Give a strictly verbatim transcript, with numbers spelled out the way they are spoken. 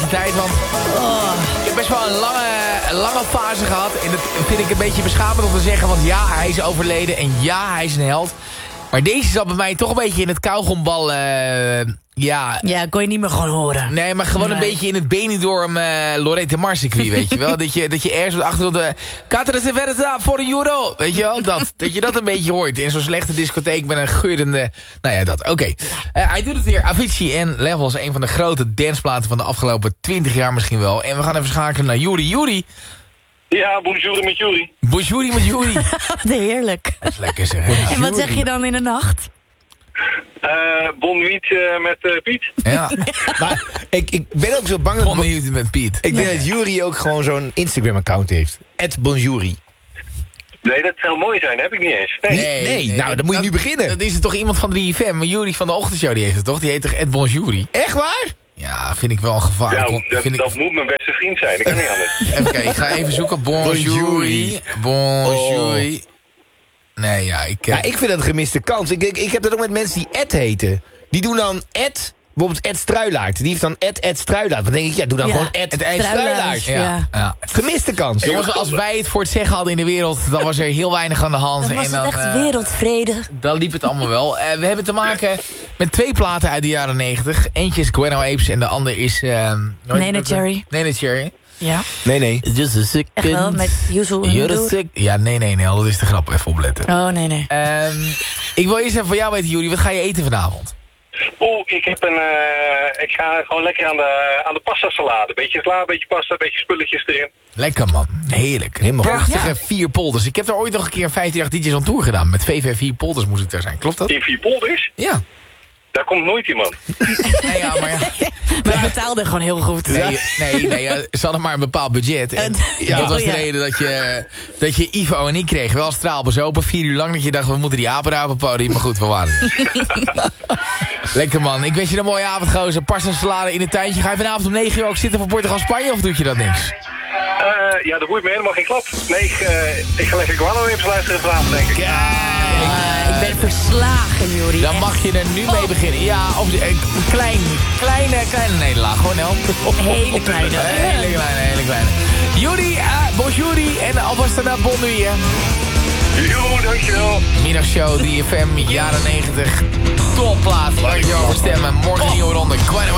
tijd, want oh, ik heb best wel een lange, een lange fase gehad. En dat vind ik een beetje beschamend om te zeggen, want ja, hij is overleden en ja, hij is een held. Maar deze zat bij mij toch een beetje in het kauwgombal, uh, ja... Ja, kon je niet meer gewoon horen. Nee, maar gewoon nee. een beetje in het Benidorm uh, Lorette Mar circuit, weet je wel. dat, je, dat je ergens op de achtergrond... Uh, Catra se versa voor de euro. Weet je wel, dat, dat je dat een beetje hoort. In zo'n slechte discotheek met een geurende... Nou ja, dat. Oké. Okay. Uh, hij doet het weer. Avicii en Levels. Een van de grote danceplaten van de afgelopen twintig jaar misschien wel. En we gaan even schakelen naar Yuri. Yuri. Ja, bonjour met Yuri. Bonjour met Yuri. Heerlijk. Dat is lekker zeg. En wat zeg je dan in de nacht? Uh, bon nuit uh, met uh, Piet. Ja. Maar ik, ik ben ook zo bang dat... Bon nuit met Piet. Ik denk ja. dat Yuri ook gewoon zo'n Instagram-account heeft. at bonjouri. Nee, dat zou mooi zijn. Dat heb ik niet eens. Nee, nee, nee, nee nou, dan moet je dat, nu beginnen. Dat is er toch iemand van drie F M. Maar Yuri van de ochtendshow, die heeft het toch? Die heet toch Ed Bonjouri? Echt waar? Ja, vind ik wel een gevaar. Ja, Kon, dat, vind dat ik... moet mijn beste vriend zijn. Ik kan niet anders. Even kijken, ik ga even zoeken. Bonjouri. Bonjouri. Oh. Nee, ja, ik... Ja, ik vind dat een gemiste kans. Ik, ik, ik heb dat ook met mensen die Ed heten. Die doen dan Ed... Bijvoorbeeld Ed Struilaert. Die heeft dan Ed Ed Struilaert. Dan denk ik, ja, doe dan ja. gewoon Ed Ed Struilaert. Ja. Ja. Ja. Gemiste kans. Jongens, als wij het voor het zeggen hadden in de wereld, dan was er heel weinig aan de hand. Dan was en het dan, echt uh, wereldvrede. Dan liep het allemaal wel. Uh, we hebben te maken met twee platen uit de jaren negentig. Eentje is Guano Apes en de ander is... Uh, Nene Cherry. Nene Cherry. Ja. Nee, nee. Just a second. Echt wel, met Yuzu. Ja, nee, nee, nee. Dat is de grap. Even opletten. Oh, nee, nee. Um, ik wil eerst even van jou weten, Yuri. Wat ga je eten vanavond? Oeh, ik heb een... Uh, ik ga gewoon lekker aan de, aan de pasta salade. Beetje sla, beetje pasta, beetje spulletjes erin. Lekker, man. Heerlijk. Helemaal prachtige ja. vier polders. Ik heb er ooit nog een keer een vijftien D J's on tour gedaan. Met V V vier polders moest ik daar zijn. Klopt dat? In vier polders? Ja. Daar komt nooit iemand. Nee, ja, maar ja. Maar je betaalde gewoon heel goed. Nee, nee, nee ja, ze hadden maar een bepaald budget. En ja, dat was de ja. reden dat je, dat je Ivo en ik kregen. Wel straalbezopen, vier uur lang. Dat je dacht, we moeten die apen daar op het podium. Maar goed, we waren er. Lekker man. Ik wens je een mooie avond, gozer. Pasta salade in het tuintje. Ga je vanavond om negen uur ook zitten voor Portugal-Spanje of doet je dat niks? Uh, ja, dat boeit me helemaal geen klap. Nee, ik, uh, ik ga lekker Guano even luisteren vanavond, denk ik. Kijk. Uh, ik ben verslagen, Yuri. Dan mag je er nu mee beginnen. Ja, op, een klein, kleine, kleine nederlaag. Gewoon heel. Hele kleine. Hele kleine, hele kleine. Yuri, uh, bonjouri en alvast een bon nuit. Jo, dankjewel. Middagshow drie F M, jaren negentig. Topplaat. Dankjewel voor stemmen. Morgen nieuwe ronde. Guano